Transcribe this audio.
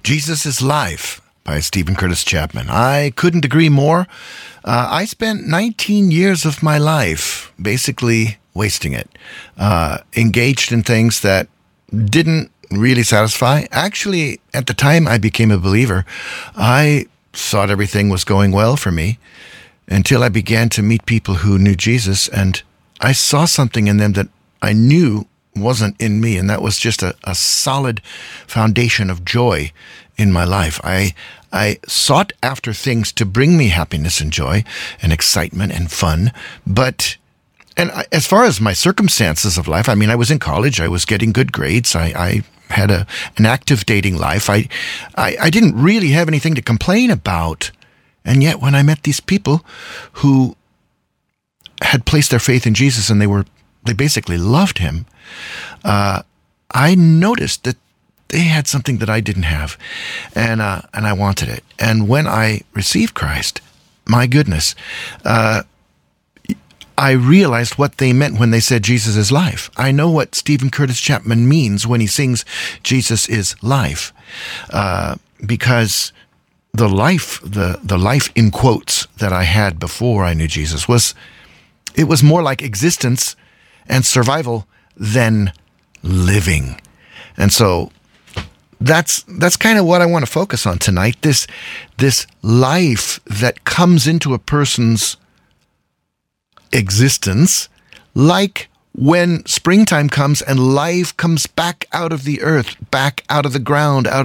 Jesus is Life by Stephen Curtis Chapman. I couldn't agree more. I spent 19 years of my life basically wasting it, engaged in things that didn't really satisfy. Actually, at the time I became a believer, I thought everything was going well for me until I began to meet people who knew Jesus, and I saw something in them that I knew wasn't in me, and that was just a solid foundation of joy in my life. I sought after things to bring me happiness and joy and excitement and fun, as far as my circumstances of life, I mean, I was in college, I was getting good grades, I had an active dating life, I didn't really have anything to complain about, and yet when I met these people who had placed their faith in Jesus and they basically loved him, I noticed that they had something that I didn't have, and I wanted it. And when I received Christ, my goodness, I realized what they meant when they said Jesus is life. I know what Stephen Curtis Chapman means when he sings Jesus is life, because the life in quotes that I had before I knew Jesus was more like existence and survival than living. And so that's kind of what I want to focus on tonight. This life that comes into a person's existence, like when springtime comes and life comes back out of the earth, back out of the ground, out